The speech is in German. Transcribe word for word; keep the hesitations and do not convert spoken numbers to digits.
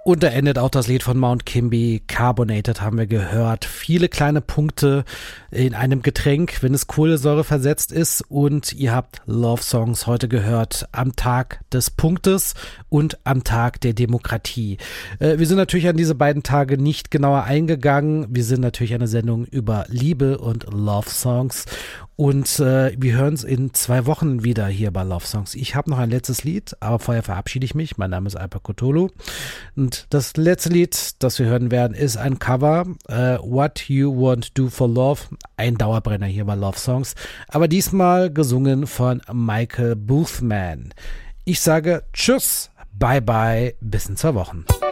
Und da endet auch das Lied von Mount Kimbie. Carbonated haben wir gehört. Viele kleine Punkte in einem Getränk, wenn es Kohlensäure versetzt ist. Und ihr habt Love Songs heute gehört am Tag des Punktes und am Tag der Demokratie. Äh, wir sind natürlich an diese beiden Tage nicht genauer eingegangen. Wir sind natürlich eine Sendung über Liebe und Love Songs. Und äh, wir hören es in zwei Wochen wieder hier bei Love Songs. Ich habe noch ein letztes Lied, aber vorher verabschiede ich mich. Mein Name ist Alper Cthulhu. Und das letzte Lied, das wir hören werden, ist ein Cover. Uh, What You Want Do For Love. Ein Dauerbrenner hier bei Love Songs. Aber diesmal gesungen von Michael Boothman. Ich sage Tschüss, bye bye, bis in zwei Wochen.